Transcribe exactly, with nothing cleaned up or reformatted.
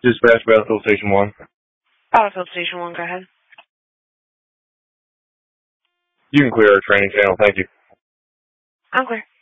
Dispatch Battlefield Station one. Battlefield Station one, go ahead. You can clear our training channel, thank you. I'm clear.